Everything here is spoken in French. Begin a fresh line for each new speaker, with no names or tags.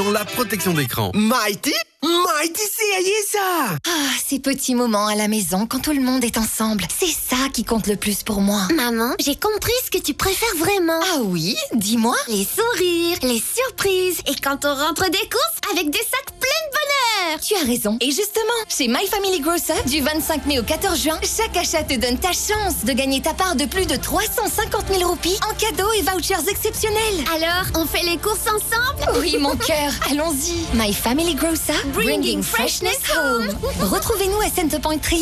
La protection d'écran.
Mighty CIA ça.
Ah, ces petits moments à la maison quand tout le monde est ensemble, c'est ça qui compte le plus pour moi.
Maman, j'ai compris ce que tu préfères vraiment.
Ah oui, dis-moi.
Les sourires, les surprises et quand on rentre des courses avec des sacs pleins de bonheur.
Tu as raison. Et justement, chez My Family Grocer, du 25 mai au 14 juin, chaque achat te donne ta chance de gagner ta part de plus de 350 000 roupies en cadeaux et vouchers exceptionnels.
Alors, on fait les courses ensemble?
Oui, mon cœur, allons-y. My Family Grocer, bringing freshness home. Retrouvez-nous à Centrepoint Triangle.